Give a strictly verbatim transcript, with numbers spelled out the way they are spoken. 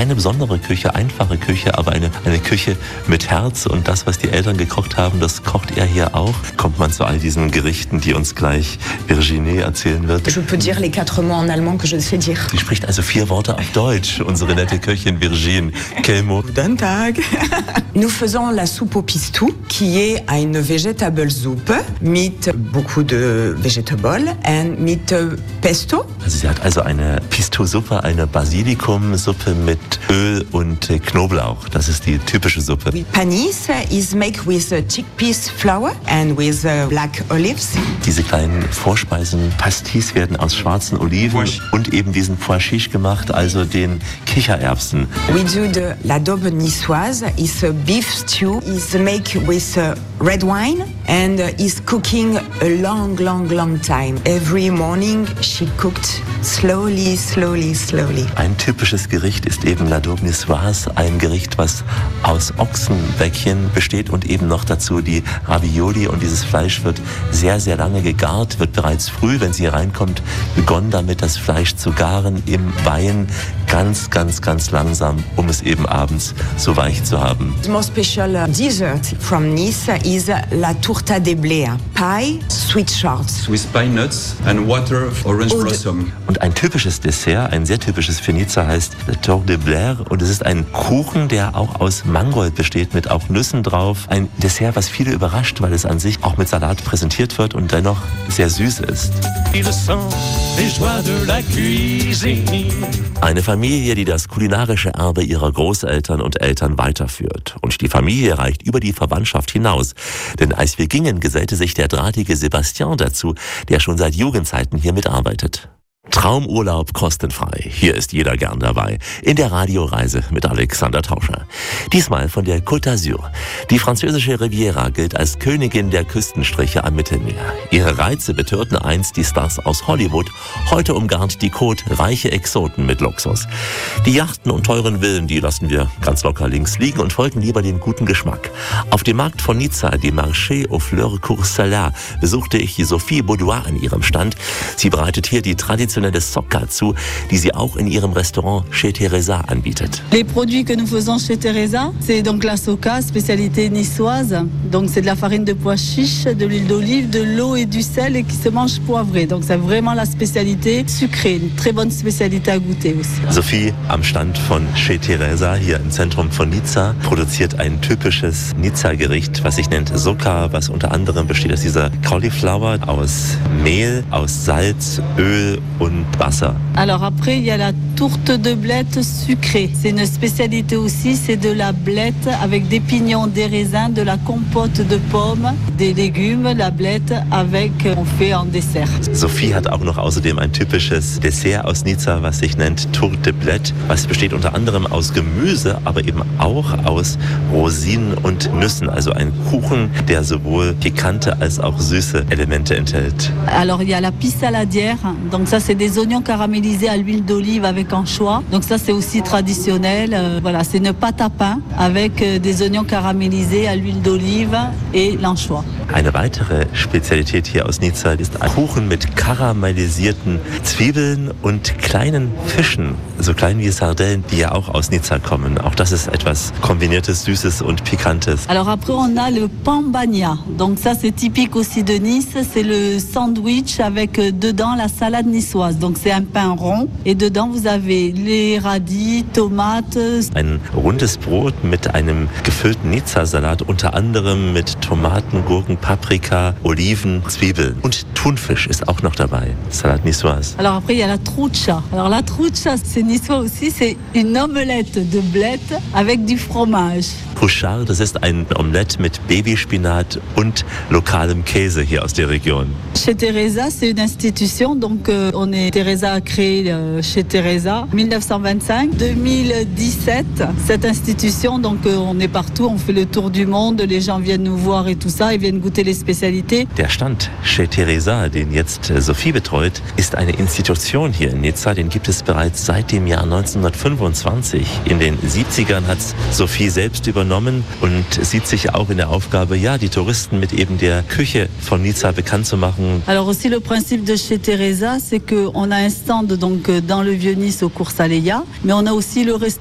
keine besondere Küche, einfache Küche, aber eine, eine Küche mit Herz. Und das, was die Eltern gekocht haben, das kocht er hier auch. Kommt man zu all diesen Gerichten, die uns gleich Virginie erzählen wird. Je peux dire les quatre mots en allemand que je sais dire. Sie spricht also vier Worte auf Deutsch, unsere nette Köchin Virginie. Quel mot? Guten Tag. Nous faisons la soupe au pistou, qui est une vegetable soupe mit beaucoup de vegetables and mit pesto. Also sie hat also eine Pesto-Suppe, eine Basilikumsuppe mit Öl und Knoblauch. Das ist die typische Suppe. Panis is made with chickpeas flour and with black olives. Diese kleinen Vorspeisen, Pastis, werden aus schwarzen Oliven und eben diesen Pois chiche gemacht, also den Kichererbsen. We do the l'adobe niçoise. Is a beef stew. Is made with red wine and is cooking a long, long, long time. Every morning she cooked slowly, slowly, slowly. Ein typisches Gericht ist eben l'adobe niçoise, ein Gericht, was aus Ochsenbäckchen besteht und eben noch dazu die Ravioli. Und dieses Fleisch wird sehr, sehr lange gegart, wird bereits früh, wenn sie hier reinkommt, begonnen damit, das Fleisch zu garen im Wein, ganz, ganz, ganz langsam, um es eben abends so weich zu haben. The most special dessert from Nice is la tourta de blé, pie, sweet shorts. With pine nuts and water of orange blossom. Und ein typisches Dessert, ein sehr typisches für Nizza, heißt la tourte de blé. Und es ist ein Kuchen, der auch aus Mangold besteht, mit auch Nüssen drauf. Ein Dessert, was viele überrascht, weil es an sich auch mit Salat präsentiert wird und dennoch sehr süß ist. Eine Familie, die das kulinarische Erbe ihrer Großeltern und Eltern weiterführt. Und die Familie reicht über die Verwandtschaft hinaus. Denn als wir gingen, gesellte sich der drahtige Sebastian dazu, der schon seit Jugendzeiten hier mitarbeitet. Traumurlaub kostenfrei. Hier ist jeder gern dabei. In der Radioreise mit Alexander Tauscher. Diesmal von der Côte d'Azur. Die französische Riviera gilt als Königin der Küstenstriche am Mittelmeer. Ihre Reize betörten einst die Stars aus Hollywood. Heute umgarnt die Côte reiche Exoten mit Luxus. Die Yachten und teuren Villen, die lassen wir ganz locker links liegen und folgen lieber dem guten Geschmack. Auf dem Markt von Nizza, dem Marché aux Fleurs Coursalat, besuchte ich Sophie Baudoin an ihrem Stand. Sie bereitet hier die traditionelle Socca zu, die sie auch in ihrem Restaurant Chez Teresa anbietet. Les produits que nous faisons chez Teresa, c'est donc la Socca, spécialité niçoise. Donc c'est de la farine de pois chiche, de l'huile d'olive, de l'eau et du sel et qui se mange poivré. Donc c'est vraiment la spécialité sucrée, une très bonne spécialité à goûter aussi. Sophie am Stand von Chez Teresa hier im Zentrum von Nizza produziert ein typisches Nizza-Gericht, was sich nennt Socca, was unter anderem besteht aus dieser Cauliflower, aus Mehl, aus Salz, Öl und Wasser. Alors après, il y a la tourte de blette sucrée. C'est une spécialité aussi, c'est de la blette avec des pignons, des raisins, de la compote de pommes, des légumes, la blette avec, on fait en dessert. Sophie hat auch noch außerdem ein typisches Dessert aus Nizza, was sich nennt Tourte de blette, was besteht unter anderem aus Gemüse, aber eben auch aus Rosinen und Nüssen. Also ein Kuchen, der sowohl pikante als auch süße Elemente enthält. Alors il y a la pisse saladière, donc ça c'est des oignons caramélisés à l'huile d'olive avec anchois. Donc ça c'est aussi traditionnel. Euh, voilà, c'est une pâte à pain avec euh, des oignons caramélisés à l'huile d'olive et l'anchois. Eine weitere Spezialität hier aus Nizza ist ein Kuchen mit karamellisierten Zwiebeln und kleinen Fischen, so klein wie Sardellen, die ja auch aus Nizza kommen. Auch das ist etwas Kombiniertes, Süßes und Pikantes. Alors après on a le pan bagna. Donc ça c'est typique aussi de Nice. C'est le sandwich avec euh, dedans la salade niçoise. Donc c'est un pain rond et dedans vous avez les radis, Tomates. Ein rundes Brot mit einem gefüllten Nizza-Salat, unter anderem mit Tomaten, Gurken, Paprika, Oliven, Zwiebeln und Thunfisch ist auch noch dabei. Salat niçoise. Alors après il y a la trucha. Alors la trucha c'est niçois aussi, c'est une omelette de blette avec du fromage. Pouchard, das ist ein Omelett mit Babyspinat und lokalem Käse hier aus der Region. Chez Teresa, c'est une institution, donc euh, on est Teresa a créé euh, chez Teresa dix-neuf cent vingt-cinq. deux mille dix-sept, cette institution, donc euh, on est partout, on fait le tour du monde, les gens viennent nous voir et tout ça, ils viennent goûter les spécialités. Der Stand Chez Teresa, den jetzt Sophie betreut, ist eine Institution hier in Nizza, den gibt es bereits seit dem Jahr neunzehnhundertfünfundzwanzig. In den siebzigern hat Sophie selbst übernommen und sieht sich auch in der Aufgabe, ja, die Touristen mit eben der Küche von Nizza bekannt zu machen. Alors aussi le principe de chez Teresa, c'est qu'on a un stand donc dans le Vieux-Nice au Cours Saleya, mais on a aussi le restaurant